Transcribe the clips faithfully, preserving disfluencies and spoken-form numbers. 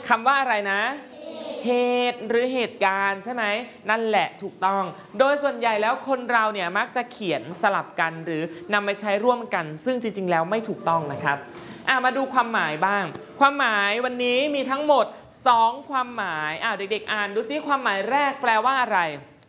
คำว่าอะไรนะเหตุหรือเหตุการณ์ใช่ไหมนั่นแหละถูกต้องโดยส่วนใหญ่แล้วคนเราเนี่ยมักจะเขียนสลับกันหรือนำไปใช้ร่วมกันซึ่งจริงๆแล้วไม่ถูกต้องนะครับอ่ะมาดูความหมายบ้างความหมายวันนี้มีทั้งหมดสองความหมายอ่ะเด็กๆอ่านดูซิความหมายแรกแปลว่าอะไร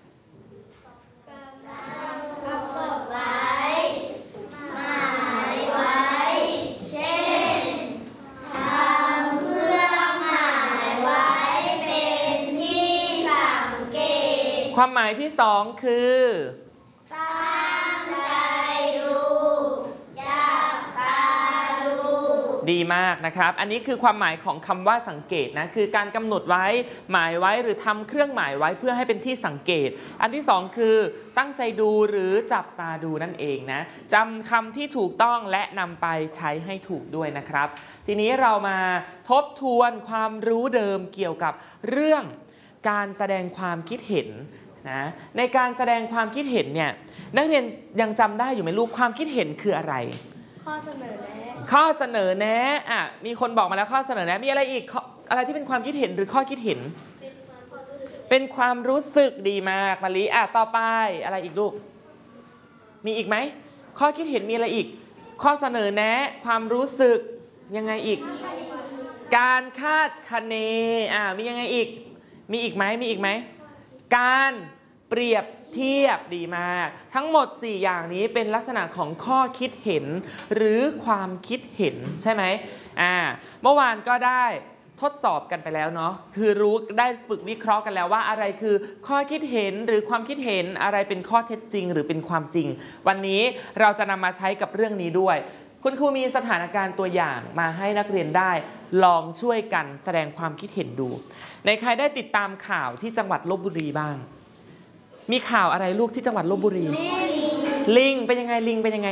ประกอบไว้หมายไว้เช่นทำเครื่องหมายไว้เป็นที่สังเกตความหมายที่สองคือตั้งใจดูจับตาดูดีมากนะครับอันนี้คือความหมายของคำว่าสังเกตนะคือการกำหนดไว้หมายไว้หรือทำเครื่องหมายไว้เพื่อให้เป็นที่สังเกตอันที่สองคือตั้งใจดูหรือจับตาดูนั่นเองนะจำคำที่ถูกต้องและนำไปใช้ให้ถูกด้วยนะครับทีนี้เรามาทบทวนความรู้เดิมเกี่ยวกับเรื่องการแสดงความคิดเห็นนะในการแสดงความคิดเห็นเนี่ยนักเรียนยังจำได้อยู่ไหมลูกความคิดเห็นคืออะไรข้อเสนอแนะข้อเสนอแนะอ่ะมีคนบอกมาแล้วข้อเสนอแนะมีอะไรอีกอะไรที่เป็นความคิดเห็นหรือข้อคิดเห็นเป็นความรู้สึกดีมากมาลิอ่ะต่อไปอะไรอีกลูกมีอีกไหมข้อคิดเห็นมีอะไรอีกข้อเสนอแนะความรู้สึกยังไงอีกการคาดคะเนอ่ะมียังไงอีกมีอีกไหมมีอีกไหมการเปรียบเทียบดีมากทั้งหมดสี่อย่างนี้เป็นลักษณะของข้อคิดเห็นหรือความคิดเห็นใช่ไหมอ่าเมื่อวานก็ได้ทดสอบกันไปแล้วเนาะคือรู้ได้ฝึกวิเคราะห์กันแล้วว่าอะไรคือข้อคิดเห็นหรือความคิดเห็นอะไรเป็นข้อเท็จจริงหรือเป็นความจริงวันนี้เราจะนำมาใช้กับเรื่องนี้ด้วยคุณครูมีสถานการณ์ตัวอย่างมาให้นักเรียนได้ลองช่วยกันแสดงความคิดเห็นดูในใครได้ติดตามข่าวที่จังหวัดลพบุรีบ้างมีข่าวอะไรลูกที่จังหวัดลพบุรีลิงเป็นยังไงลิงเป็นยังไง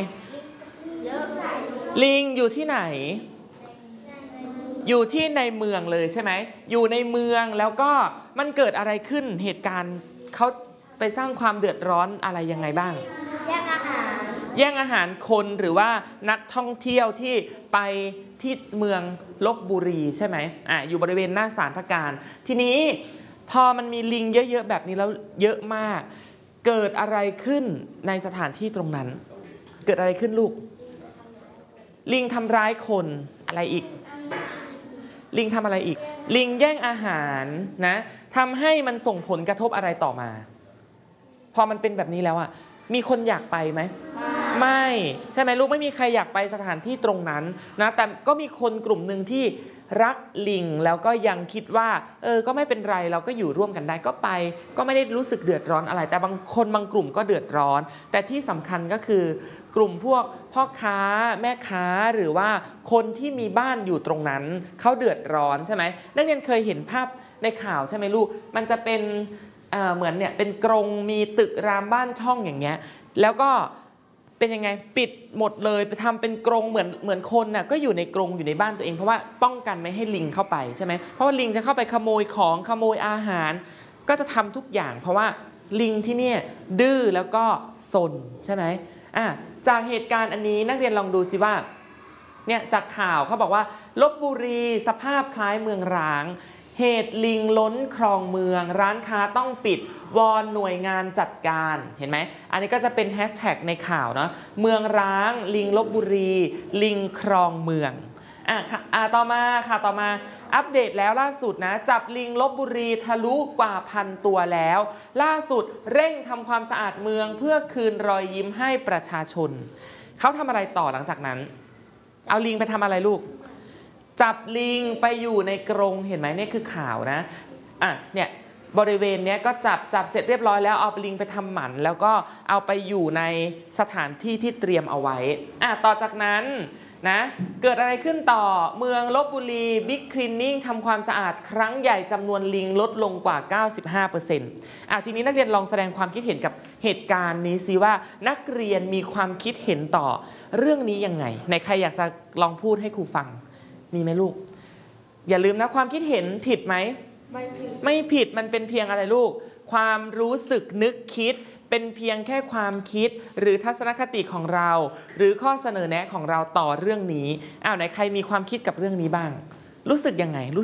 ลิงอยู่ที่ไหนอยู่ที่ในเมืองเลยใช่ไหมอยู่ในเมืองแล้วก็มันเกิดอะไรขึ้นเหตุการณ์เขาไปสร้างความเดือดร้อนอะไรยังไงบ้างแย่งอาหารแย่งอาหารคนหรือว่านักท่องเที่ยวที่ไปที่เมืองลพบุรีใช่ไหมอ่ะอยู่บริเวณหน้าศาลพระการทีนี้พอมันมีลิงเยอะๆแบบนี้แล้วเยอะมากเกิดอะไรขึ้นในสถานที่ตรงนั้นเกิดอะไรขึ้นลูกลิงทำร้ายคนอะไรอีกลิงทำอะไรอีกลิงแย่งอาหารนะทำให้มันส่งผลกระทบอะไรต่อมาพอมันเป็นแบบนี้แล้วอ่ะมีคนอยากไปไหมไม่ใช่ไหมลูกไม่มีใครอยากไปสถานที่ตรงนั้นนะแต่ก็มีคนกลุ่มหนึ่งที่รักลิงแล้วก็ยังคิดว่าเออก็ไม่เป็นไรเราก็อยู่ร่วมกันได้ก็ไปก็ไม่ได้รู้สึกเดือดร้อนอะไรแต่บางคนบางกลุ่มก็เดือดร้อนแต่ที่สำคัญก็คือกลุ่มพวกพ่อค้าแม่ค้าหรือว่าคนที่มีบ้านอยู่ตรงนั้นเขาเดือดร้อนใช่ไหมนักเรียนเคยเห็นภาพในข่าวใช่ไหมลูกมันจะเป็นเอ่อเหมือนเนี่ยเป็นกรงมีตึกรามบ้านช่องอย่างเงี้ยแล้วก็เป็นยังไงปิดหมดเลยไปทำเป็นกรงเหมือนเหมือนคนน่ะก็อยู่ในกรงอยู่ในบ้านตัวเองเพราะว่าป้องกันไม่ให้ลิงเข้าไปใช่ไหมเพราะว่าลิงจะเข้าไปขโมยของขโมยอาหารก็จะทำทุกอย่างเพราะว่าลิงที่เนี่ยดื้อแล้วก็ซนใช่ไหมอ่ะจากเหตุการณ์อันนี้นักเรียนลองดูสิว่าเนี่ยจากข่าวเขาบอกว่าลพบุรีสภาพคล้ายเมืองร้างเหตุลิงล้นคลองเมืองร้านค้าต้องปิดวอนหน่วยงานจัดการเห็นไหมอันนี้ก็จะเป็นแฮชแท็กในข่าวเนาะเมืองร้างลิงลพบุรีลิงครองเมืองอ่ะอ่ะต่อมาค่ะต่อมาอัปเดตแล้วล่าสุดนะจับลิงลพบุรีทะลุกว่าพันตัวแล้วล่าสุดเร่งทำความสะอาดเมืองเพื่อคืนรอยยิ้มให้ประชาชนเขาทำอะไรต่อหลังจากนั้นเอาลิงไปทำอะไรลูกจับลิงไปอยู่ในกรงเห็นไหมนี่คือข่าวนะอ่ะเนี่ยบริเวณนี้ก็จับจับเสร็จเรียบร้อยแล้วเอาลิงไปทำหมันแล้วก็เอาไปอยู่ในสถานที่ที่เตรียมเอาไว้อ่ะต่อจากนั้นนะเกิดอะไรขึ้นต่อเมืองลพบุรีบิ๊กคลีนนิ่งทำความสะอาดครั้งใหญ่จำนวนลิงลดลงกว่า เก้าสิบห้าเปอร์เซ็นต์ อ่ะทีนี้นักเรียนลองแสดงความคิดเห็นกับเหตุการณ์นี้สิว่านักเรียนมีความคิดเห็นต่อเรื่องนี้ยังไงในใครอยากจะลองพูดให้ครูฟังมีไหมลูกอย่าลืมนะความคิดเห็นผิดไหมไม่ผิดไม่ผิดมันเป็นเพียงอะไรลูกความรู้สึกนึกคิดเป็นเพียงแค่ความคิดหรือทัศนคติของเราหรือข้อเสนอแนะของเราต่อเรื่องนี้อ้าวไหนใครมีความคิดกับเรื่องนี้บ้างรู้สึกยังไงรู้